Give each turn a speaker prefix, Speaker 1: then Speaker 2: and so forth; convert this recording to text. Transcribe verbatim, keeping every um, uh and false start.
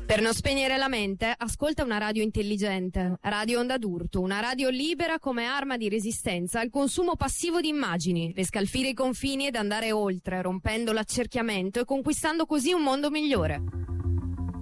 Speaker 1: Per non spegnere la mente, ascolta una radio intelligente. Radio Onda d'Urto, una radio libera come arma di resistenza al consumo passivo di immagini, per scalfire i confini ed andare oltre, rompendo l'accerchiamento e conquistando così un mondo migliore.